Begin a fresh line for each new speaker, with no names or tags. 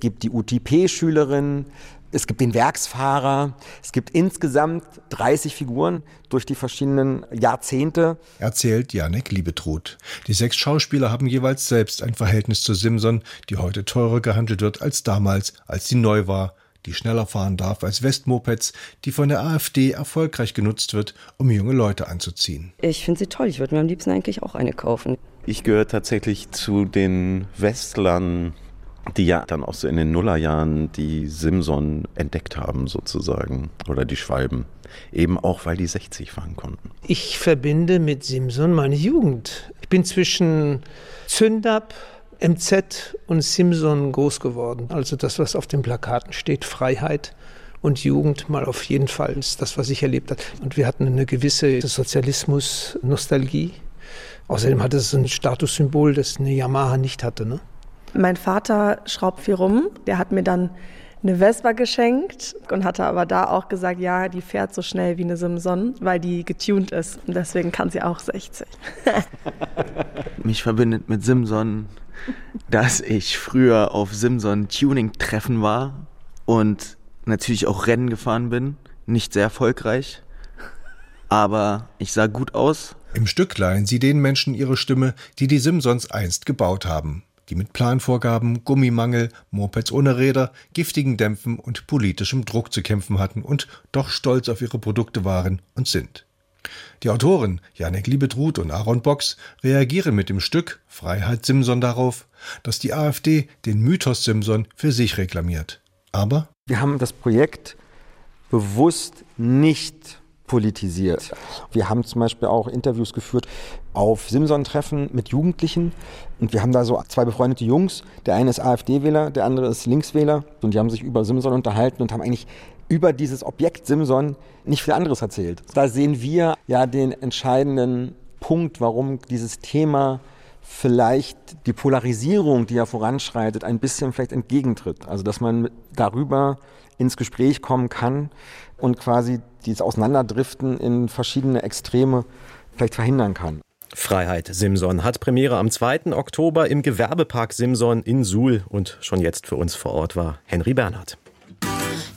gibt die UTP-Schülerin, es gibt den Werksfahrer, es gibt insgesamt 30 Figuren durch die verschiedenen Jahrzehnte.
Erzählt Jannik Liebetrud. Die 6 Schauspieler haben jeweils selbst ein Verhältnis zu Simson, die heute teurer gehandelt wird als damals, als sie neu war, die schneller fahren darf als Westmopeds, die von der AfD erfolgreich genutzt wird, um junge Leute anzuziehen.
Ich finde sie toll, ich würde mir am liebsten eigentlich auch eine kaufen.
Ich gehöre tatsächlich zu den Westlern, die ja dann auch so in den Nullerjahren die Simson entdeckt haben sozusagen, oder die Schwalben, eben auch, weil die 60 fahren konnten.
Ich verbinde mit Simson meine Jugend. Ich bin zwischen Zündab, MZ und Simson groß geworden. Also das, was auf den Plakaten steht, Freiheit und Jugend mal auf jeden Fall ist das, was ich erlebt habe. Und wir hatten eine gewisse Sozialismus-Nostalgie. Außerdem hatte es ein Statussymbol, das eine Yamaha nicht hatte, ne?
Mein Vater schraubt viel rum. Der hat mir dann eine Vespa geschenkt und hatte aber da auch gesagt, ja, die fährt so schnell wie eine Simson, weil die getuned ist. Und deswegen kann sie auch 60.
Mich verbindet mit Simson, dass ich früher auf Simson-Tuning-Treffen war und natürlich auch Rennen gefahren bin. Nicht sehr erfolgreich, aber ich sah gut aus.
Im Stück leihen sie den Menschen ihre Stimme, die die Simsons einst gebaut haben. Die mit Planvorgaben, Gummimangel, Mopeds ohne Räder, giftigen Dämpfen und politischem Druck zu kämpfen hatten und doch stolz auf ihre Produkte waren und sind. Die Autoren Jannik Liebetrud und Aaron Box reagieren mit dem Stück Freiheit Simson darauf, dass die AfD den Mythos Simson für sich reklamiert. Aber
wir haben das Projekt bewusst nicht politisiert. Wir haben zum Beispiel auch Interviews geführt auf Simson-Treffen mit Jugendlichen und wir haben da so 2 befreundete Jungs. Der eine ist AfD-Wähler, der andere ist Linkswähler und die haben sich über Simson unterhalten und haben eigentlich über dieses Objekt Simson nicht viel anderes erzählt. Da sehen wir ja den entscheidenden Punkt, warum dieses Thema vielleicht die Polarisierung, die ja voranschreitet, ein bisschen vielleicht entgegentritt. Also dass man darüber ins Gespräch kommen kann und quasi dieses Auseinanderdriften in verschiedene Extreme vielleicht verhindern kann.
Freiheit Simson hat Premiere am 2. Oktober im Gewerbepark Simson in Suhl und schon jetzt für uns vor Ort war Henry Bernhard.